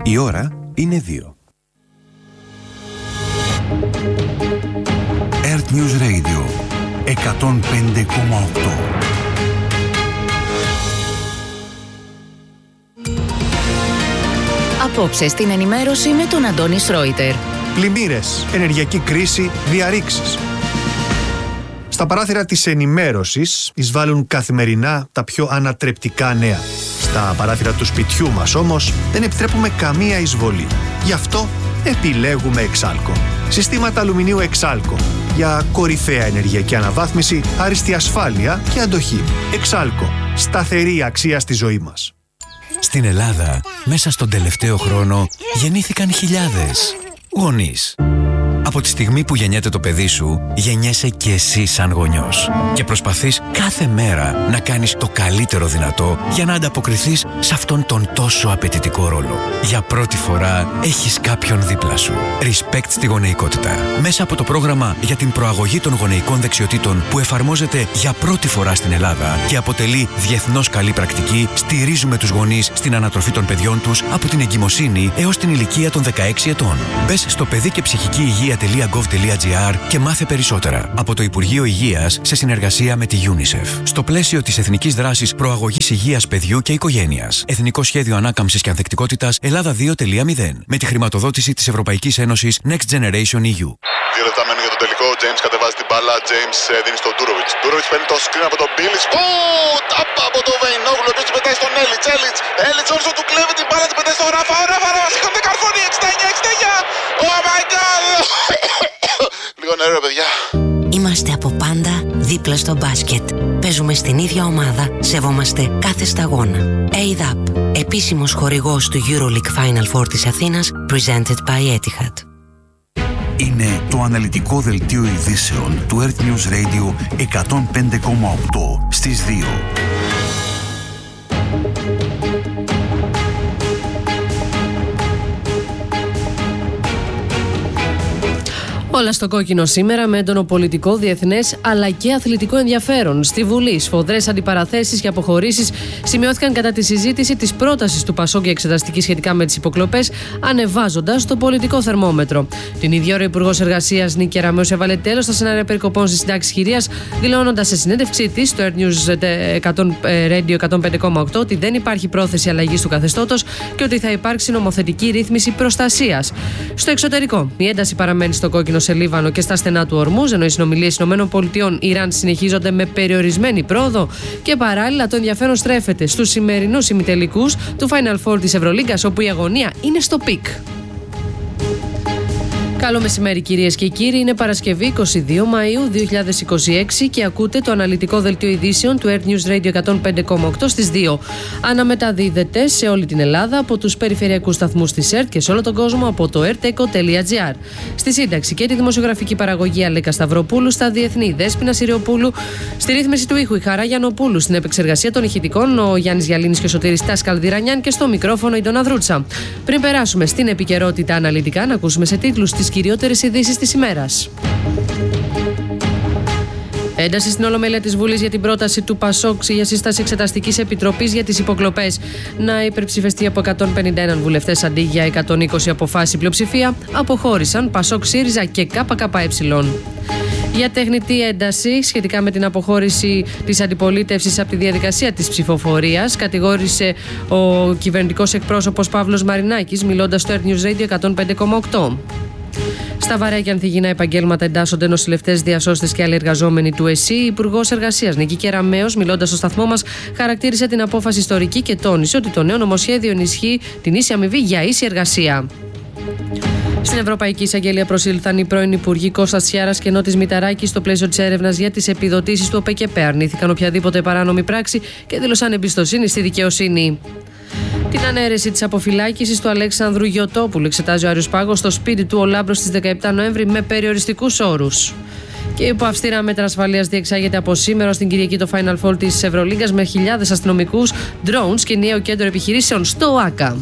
Η ώρα είναι 2. Earth News Radio 105,8. Απόψε στην ενημέρωση με τον Αντώνη Σρόιτερ. Πλημμύρες, ενεργειακή κρίση, διαρρήξεις. Στα παράθυρα της ενημέρωσης εισβάλλουν καθημερινά τα πιο ανατρεπτικά νέα. Στα παράθυρα του σπιτιού μας όμως δεν επιτρέπουμε καμία εισβολή. Γι' αυτό επιλέγουμε Εξάλκο. Συστήματα αλουμινίου Εξάλκο. Για κορυφαία ενεργειακή αναβάθμιση, άριστη ασφάλεια και αντοχή. Εξάλκο. Σταθερή αξία στη ζωή μας. Στην Ελλάδα, μέσα στον τελευταίο χρόνο, γεννήθηκαν χιλιάδες γονείς. Από τη στιγμή που γεννιέται το παιδί σου, γεννιέσαι και εσύ σαν γονιός. Και προσπαθείς κάθε μέρα να κάνεις το καλύτερο δυνατό για να ανταποκριθείς σε αυτόν τον τόσο απαιτητικό ρόλο. Για πρώτη φορά έχεις κάποιον δίπλα σου. Respect στη γονεϊκότητα. Μέσα από το πρόγραμμα για την προαγωγή των γονεϊκών δεξιοτήτων που εφαρμόζεται για πρώτη φορά στην Ελλάδα και αποτελεί διεθνώς καλή πρακτική, στηρίζουμε τους γονείς στην ανατροφή των παιδιών τους από την εγκυμοσύνη έως την ηλικία των 16 ετών. Μπες στο παιδί και ψυχική υγεία.gov.gr και μάθε περισσότερα από το Υπουργείο Υγείας σε συνεργασία με τη UNICEF. Στο πλαίσιο της Εθνικής Δράσης Προαγωγής Υγείας Παιδιού και Οικογένειας. Εθνικό Σχέδιο Ανάκαμψης και Ανθεκτικότητας Ελλάδα 2.0. Με τη χρηματοδότηση της Ευρωπαϊκής Ένωσης Next Generation EU. 2 λεπτά μένουν για τον τελικό. Ο James κατεβάζει την μπάλα. James δίνει στον Ντούροβιτς. Ντούροβιτς παίρνει το screen από τον Μπίλιτς. Τάπα από τον Βεϊνόγλου. Ο οποίος την πετάει στον Έλιτς. Έλιτς όσο του κλέβει την μπάλα, την πετάει στον Ράφα. Ο Ράφα σηκώνεται καρφώνει. 69. Oh my god. Λίγο νερό, παιδιά. Είμαστε από πάντα δίπλα στο μπάσκετ. Παίζουμε στην ίδια ομάδα. Σεβόμαστε κάθε σταγόνα. ADAP, επίσημος χορηγός του EuroLeague Final Four της Αθήνας, presented by Etihad. Είναι το αναλυτικό δελτίο ειδήσεων του Earth News Radio 105,8 στις 2. Όλα στο κόκκινο σήμερα με έντονο πολιτικό, διεθνές αλλά και αθλητικό ενδιαφέρον. Στη Βουλή, σφοδρές αντιπαραθέσεις και αποχωρήσεις σημειώθηκαν κατά τη συζήτηση της πρότασης του Πασόκ για εξεταστική σχετικά με τις υποκλοπές, ανεβάζοντας το πολιτικό θερμόμετρο. Την ίδια ώρα, ο Υπουργός Εργασίας Νίκη Κεραμέως έβαλε τέλος στα σενάρια περικοπών στη συντάξη χειρίας, δηλώνοντας σε συνέντευξή της στο Earth News Radio 105,8 ότι δεν υπάρχει πρόθεση αλλαγής του καθεστώτος και ότι θα υπάρξει νομοθετική ρύθμιση προστασίας. Στο εξωτερικό, η ένταση παραμένει στο κόκκινο σε Λίβανο και στα στενά του Ορμούζ, ενώ οι συνομιλίες ΗΠΑ-Ιράν συνεχίζονται με περιορισμένη πρόοδο και παράλληλα το ενδιαφέρον στρέφεται στους σημερινούς ημιτελικούς του Final Four της Ευρωλίγκας, όπου η αγωνία είναι στο πικ. Καλό μεσημέρι κυρίες και κύριοι, είναι Παρασκευή 22 Μαΐου 2026 και ακούτε το αναλυτικό δελτίο ειδήσεων του Earth News Radio 105,8 στις 2. Αναμεταδίδεται σε όλη την Ελλάδα από τους περιφερειακούς σταθμούς της ΕΡΤ και σε όλο τον κόσμο από το erteco.gr. Στη σύνταξη και τη δημοσιογραφική παραγωγή Αλέκα Σταυροπούλου, στα διεθνή Δέσποινα Συριοπούλου, στη ρύθμιση του ήχου η Χαρά Γιαννοπούλου, στην επεξεργασία των ηχητικών ο Γιάννης Γιαλίνης και ο Σωτήρης Τάσκαλ-Διρανιάν και στο μικρόφωνο η Ντόνα Δρούτσα. Πριν περάσουμε στην επικαιρότητα αναλυτικά, να ακούσουμε σε τίτλους τις κυριότερες ειδήσεις της ημέρας. Ένταση στην Ολομέλεια της Βουλής για την πρόταση του Πασόκ για σύσταση εξεταστικής επιτροπής για τις υποκλοπές να υπερψηφιστεί από 151 βουλευτές αντί για 120 αποφάσεις. Πλειοψηφία αποχώρησαν Πασόκ, ΣΥΡΙΖΑ και ΚΚΕ. Για τεχνητή ένταση σχετικά με την αποχώρηση της αντιπολίτευσης από τη διαδικασία της ψηφοφορίας, κατηγόρησε ο κυβερνητικός εκπρόσωπος Παύλος Μαρινάκης, μιλώντας στο Earth News Radio 105,8. Στα βαρέα και ανθυγιεινά επαγγέλματα εντάσσονται νοσηλευτές, διασώστες και άλλοι εργαζόμενοι του ΕΣΥ. Η Υπουργός Εργασίας Νίκη Κεραμέως, μιλώντας στο σταθμό μας, χαρακτήρισε την απόφαση ιστορική και τόνισε ότι το νέο νομοσχέδιο ενισχύει την ίση αμοιβή για ίση εργασία. Στην Ευρωπαϊκή Εισαγγελία προσήλθαν οι πρώην Υπουργοί Κώστας Τσιάρας και Νότης Μηταράκης στο πλαίσιο της έρευνας για τις επιδοτήσεις του ΟΠΕΚΕΠΕ. Αρνήθηκαν οποιαδήποτε παράνομη πράξη και δήλωσαν εμπιστοσύνη στη δικαιοσύνη. Την ανέρεση της αποφυλάκησης του Αλέξανδρου Γιωτόπουλου εξετάζει ο Άριος Πάγος στο σπίτι του ο Λάμπρος στις 17 Νοέμβρη με περιοριστικούς όρους. Και υπό αυστηρά μέτρα ασφαλείας διεξάγεται από σήμερα στην Κυριακή το Final Four της Ευρωλίγκας με χιλιάδες αστυνομικούς, drones και νέο κέντρο επιχειρήσεων στο ΟΑΚΑ.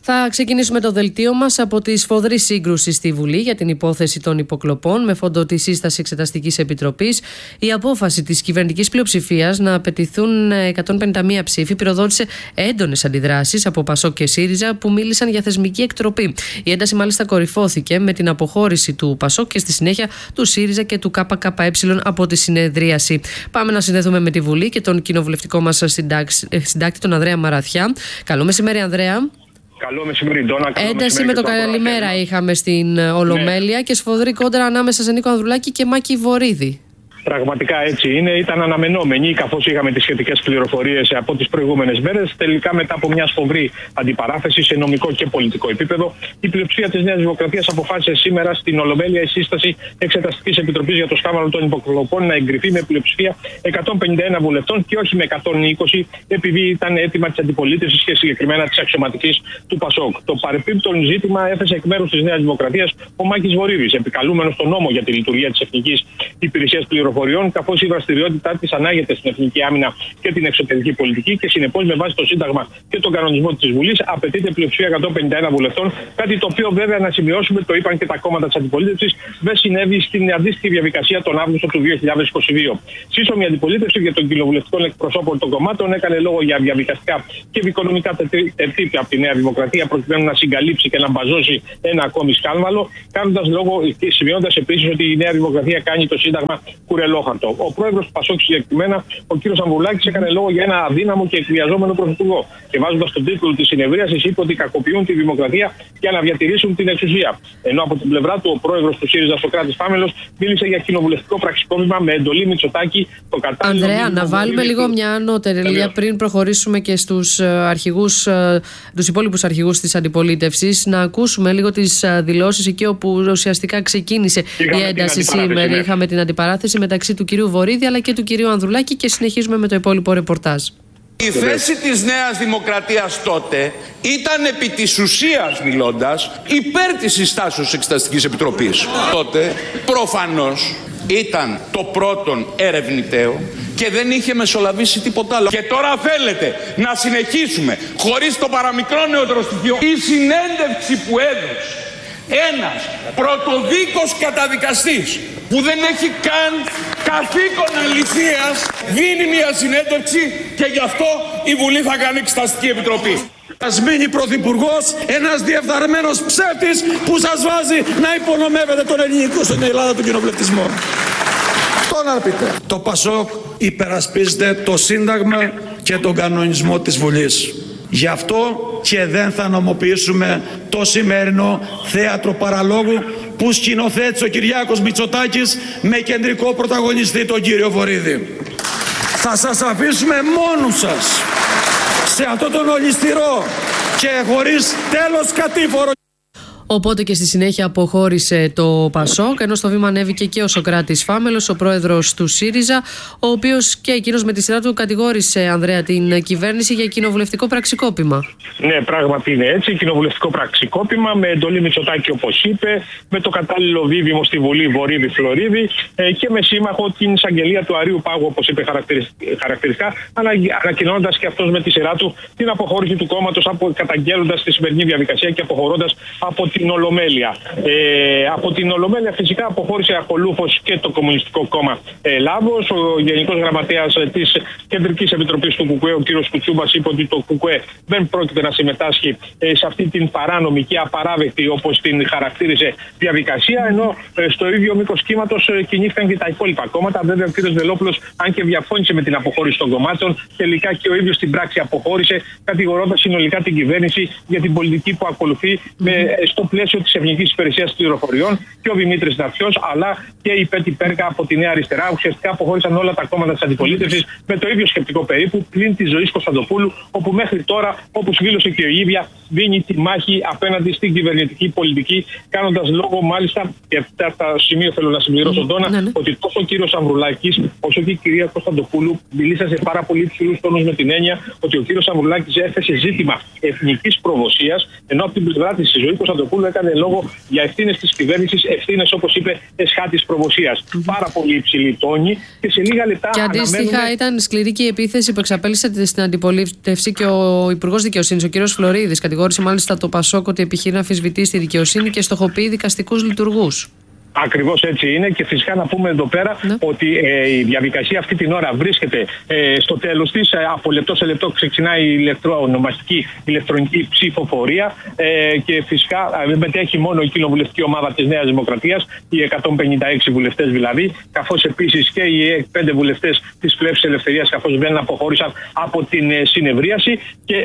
Θα ξεκινήσουμε το δελτίο μας από τη σφοδρή σύγκρουση στη Βουλή για την υπόθεση των υποκλοπών με φόντο τη σύσταση Εξεταστικής Επιτροπής. Η απόφαση της κυβερνητικής πλειοψηφίας να απαιτηθούν 151 ψήφοι πυροδότησε έντονες αντιδράσεις από Πασόκ και ΣΥΡΙΖΑ που μίλησαν για θεσμική εκτροπή. Η ένταση μάλιστα κορυφώθηκε με την αποχώρηση του Πασόκ και στη συνέχεια του ΣΥΡΙΖΑ και του ΚΚΕ από τη συνεδρίαση. Πάμε να συνδεθούμε με τη Βουλή και τον κοινοβουλευτικό μας συντάκτη, τον Ανδρέα Μαραθιά. Καλό μεσημέρι, Ανδρέα. Καλό μεσημέρι, Ντόνα. Ένταση με το καλημέρα είχαμε στην Ολομέλεια και σφοδρή κόντρα ανάμεσα σε Νίκο Ανδρουλάκη και Μάκη Βορίδη. Πραγματικά έτσι είναι. Ήταν αναμενόμενη καθώς είχαμε τις σχετικές πληροφορίες από τις προηγούμενες μέρες. Τελικά, μετά από μια σφοδρή αντιπαράθεση σε νομικό και πολιτικό επίπεδο, η πλειοψηφία της Νέας Δημοκρατίας αποφάσισε σήμερα στην Ολομέλεια η σύσταση Εξεταστικής Επιτροπής για το σκάνδαλο των υποκλοπών να εγκριθεί με πλειοψηφία 151 βουλευτών και όχι με 120, επειδή ήταν αίτημα της αντιπολίτευσης και συγκεκριμένα της αξιωματικής του Πασόκ. Το παρεπίπτον ζήτημα έθεσε εκ μέρους της Νέας Δημοκρατίας ο Μάκης Βορίδης, επικαλούμενος τον νόμο για τη λειτουργία της Εθνικής Υπηρεσίας Πληροφοριών, καθώς η δραστηριότητά της ανάγεται στην εθνική άμυνα και την εξωτερική πολιτική και συνεπώς με βάση το Σύνταγμα και τον κανονισμό της Βουλής απαιτείται πλειοψηφία 151 βουλευτών. Κάτι το οποίο, βέβαια, να σημειώσουμε, το είπαν και τα κόμματα της αντιπολίτευσης, δεν συνέβη στην αντίστοιχη διαδικασία τον Αύγουστο του 2022. Σύσσωμη αντιπολίτευση για των κοινοβουλευτικών εκπροσώπων των κομμάτων έκανε λόγο για διαδικαστικά και δικονομικά τερτύπια από τη Νέα Δημοκρατία προκειμένου να συγκαλύψει και να μπαζώσει ένα ακόμη σκάνδαλο, κάνοντας λόγο και σημειώνοντας επίσης ότι η Νέα Δημοκρατία κάνει το Σύνταγμα κουρελόχαρτο. Ο πρόεδρος του Πασόκ, συγκεκριμένα ο κ. Ανδρουλάκης, έκανε λόγο για ένα αδύναμο και εκβιαζόμενο πρωθυπουργό. Και βάζοντας τον τίτλο της συνεδρίασης, είπε ότι κακοποιούν τη δημοκρατία για να διατηρήσουν την εξουσία. Ενώ από την πλευρά του, ο πρόεδρος του ΣΥΡΙΖΑ, Σωκράτης Πάμελος, μίλησε για κοινοβουλευτικό πραξικόπημα με εντολή Μητσοτάκη το κατάλληλο. Ανδρέα, να βάλουμε λίγο μια ανώτερη πριν προχωρήσουμε και στους τους υπόλοιπους αρχηγούς της αντιπολίτευσης, να ακούσουμε λίγο τις δηλώσεις εκεί όπου ουσιαστικά ξεκίνησε η ένταση σήμερα. Είχαμε την αντιπαράθεση μεταξύ του κυρίου Βορίδη αλλά και του κυρίου Ανδρουλάκη και συνεχίζουμε με το υπόλοιπο ρεπορτάζ. Η θέση της Νέας Δημοκρατίας τότε ήταν επί της ουσίας μιλώντας υπέρ της συστάσεως της Εξεταστικής Επιτροπής. Τότε προφανώς ήταν το πρώτον ερευνηταίο και δεν είχε μεσολαβήσει τίποτα άλλο. Και τώρα θέλετε να συνεχίσουμε χωρίς το παραμικρό νεότερο στοιχείο. Η συνέντευξη που έδωσε ένας πρωτοδίκος καταδικαστής που δεν έχει καν καθήκον αληθείας δίνει μια συνέντευξη και γι' αυτό η Βουλή θα κάνει Εξεταστική Επιτροπή. Ας μείνει πρωθυπουργός ένας διεφθαρμένος ψεύτης που σας βάζει να υπονομεύετε τον ελληνικό στην Ελλάδα του κοινοβουλευτισμό. Αυτό να πείτε. Το Πασόκ υπερασπίζεται το Σύνταγμα και τον κανονισμό της Βουλής. Γι' αυτό και δεν θα νομοποιήσουμε το σημερινό θέατρο παραλόγου που σκηνοθέτησε ο Κυριάκος Μητσοτάκης με κεντρικό πρωταγωνιστή τον κύριο Βορίδη. Θα σας αφήσουμε μόνους σας σε αυτό τον ολισθηρό και χωρίς τέλος κατήφορο. Οπότε και στη συνέχεια αποχώρησε το Πασόκ, ενώ στο βήμα ανέβηκε και ο Σωκράτης Φάμελος, ο πρόεδρος του ΣΥΡΙΖΑ, ο οποίος και εκείνος με τη σειρά του κατηγόρησε, Ανδρέα, την κυβέρνηση για κοινοβουλευτικό πραξικόπημα. Ναι, πράγματι είναι έτσι. Κοινοβουλευτικό πραξικόπημα με εντολή Μητσοτάκη, όπως είπε, με το κατάλληλο δίδυμο στη Βουλή Βορίδη-Φλωρίδη και με σύμμαχο την εισαγγελία του Αρείου Πάγου, όπως είπε χαρακτηριστικά, ανακοινώνοντας και αυτός με τη σειρά του την αποχώρηση του κόμματος, καταγγέλλοντας τη σημερινή διαδικασία και αποχωρώντας από την Ολομέλεια. Από την Ολομέλεια φυσικά αποχώρησε ακολούθως και το Κομμουνιστικό Κόμμα Ελλάδος. Ο Γενικός Γραμματέας της Κεντρικής Επιτροπής του ΚΚΕ, ο κ. Κουτσούμπας, είπε ότι το ΚΚΕ δεν πρόκειται να συμμετάσχει σε αυτή την παράνομη και απαράδεκτη, όπως την χαρακτήρισε, διαδικασία. Ενώ στο ίδιο μήκος κύματος κινήθηκαν και τα υπόλοιπα κόμματα. Βέβαια, ο κ. Βελόπουλος, αν και διαφώνησε με την αποχώρηση των κομμάτων, τελικά και ο ίδιος στην πράξη αποχώρησε, κατηγορώντας συνολικά την κυβέρνηση για την πολιτική που ακολουθεί στο πλαίσιο της Εθνικής Υπηρεσίας Πληροφοριών, και ο Δημήτρης Ναυτιός, αλλά και η Πέτη Πέρκα από τη Νέα Αριστερά. Ουσιαστικά αποχώρησαν όλα τα κόμματα της αντιπολίτευσης με το ίδιο σκεπτικό περίπου, πλην της Ζωής Κωνσταντοπούλου, όπου μέχρι τώρα, όπως δήλωσε και η ίδια, δίνει τη μάχη απέναντι στην κυβερνητική πολιτική, κάνοντας λόγο μάλιστα, και αυτά τα σημεία θέλω να συμπληρώσω, Ντόνα, ότι τόσο ο κύριος Ανδρουλάκης όσο και η κυρία Κωνσταντοπούλου μιλήσαν σε πάρα πολύ υψηλούς τόνους με την έννοια ότι ο κύριος Ανδρουλάκης έθεσε ζήτημα εθνικής προδοσίας, ενώ από την πλευρά της η Ζωή Κωνσταντοπούλου Μητροπούλου έκανε λόγο για ευθύνες της κυβέρνησης, ευθύνες όπως είπε εσχάτης προβοσίας. Πάρα πολύ υψηλή τόνη και σε λίγα λεπτά. Και αντίστοιχα ήταν σκληρή και η επίθεση που εξαπέλυσε στην αντιπολίτευση και ο Υπουργός Δικαιοσύνης, ο κ. Φλωρίδης. Κατηγόρησε μάλιστα το Πασόκ ότι επιχείρει να αμφισβητήσει τη δικαιοσύνη και στοχοποιεί δικαστικούς λειτουργούς. Ακριβώς έτσι είναι και φυσικά να πούμε εδώ πέρα ότι η διαδικασία αυτή την ώρα βρίσκεται στο τέλος της. Από λεπτό σε λεπτό ξεκινάει η ονομαστική ηλεκτρονική ψηφοφορία και φυσικά μετέχει μόνο η κοινοβουλευτική ομάδα της Νέας Δημοκρατίας, οι 156 βουλευτές δηλαδή, καθώς επίσης και οι 5 βουλευτές της Πλεύσης Ελευθερίας, καθώς δεν αποχώρησαν από την συνεδρίαση. Και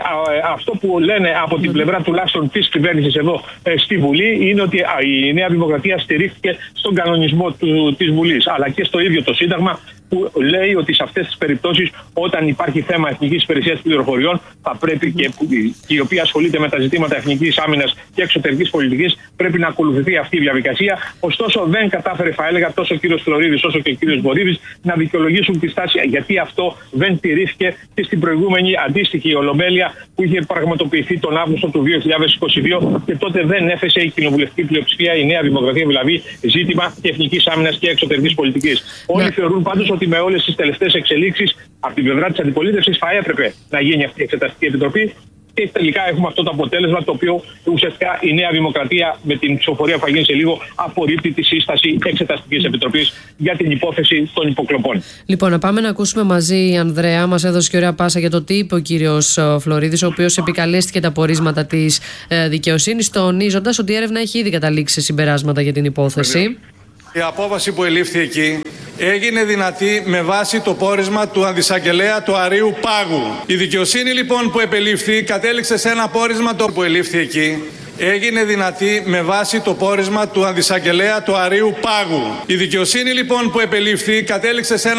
αυτό που λένε από την πλευρά τουλάχιστον της κυβέρνησης εδώ στη Βουλή είναι ότι η Νέα Δημοκρατία στηρίχθηκε στον κανονισμό της Βουλής, αλλά και στο ίδιο το Σύνταγμα, που λέει ότι σε αυτές τις περιπτώσεις, όταν υπάρχει θέμα Εθνικής Υπηρεσίας Πληροφοριών, θα πρέπει και η οποία ασχολείται με τα ζητήματα εθνικής άμυνας και εξωτερικής πολιτικής, πρέπει να ακολουθηθεί αυτή η διαδικασία. Ωστόσο, δεν κατάφερε, θα έλεγα, τόσο ο κύριος Φλωρίδης όσο και ο κύριος Βορύδης να δικαιολογήσουν τη στάση, γιατί αυτό δεν τηρήθηκε και στην προηγούμενη αντίστοιχη ολομέλεια που είχε πραγματοποιηθεί τον Αύγουστο του 2022 και τότε δεν έθεσε η κοινοβουλευτική πλειοψηφία, η Νέα Δημοκρατία δηλαδή, ζήτημα εθνικής άμυνας και εξωτερικής πολιτικής. Όλοι θεωρούν πάντως ότι με όλες τις τελευταίες εξελίξεις από την πλευρά της αντιπολίτευσης θα έπρεπε να γίνει αυτή η Εξεταστική Επιτροπή και τελικά έχουμε αυτό το αποτέλεσμα, το οποίο ουσιαστικά η Νέα Δημοκρατία με την ψηφοφορία που θα γίνει σε λίγο απορρίπτει τη σύσταση Εξεταστικής Επιτροπής για την υπόθεση των υποκλοπών. Λοιπόν, να πάμε να ακούσουμε μαζί, Ανδρέα. Μας έδωσε και ωραία πάσα για το τι είπε ο κύριος Φλωρίδης, ο οποίος επικαλέστηκε τα πορίσματα της δικαιοσύνης, τονίζοντας ότι η έρευνα έχει ήδη καταλήξει σε συμπεράσματα για την υπόθεση. Η απόφαση που ελήφθη εκεί έγινε δυνατή με βάση το πόρισμα του αντισαγγελέα του Αρείου Πάγου. Η δικαιοσύνη λοιπόν που επελήφθη κατέληξε σε ένα πόρισμα που ελήφθη εκεί. Έγινε δυνατή με βάση το πόρισμα του αντισαγγελέα του Αρείου Πάγου. Η δικαιοσύνη λοιπόν που επελήφθη κατέληξε σε ένα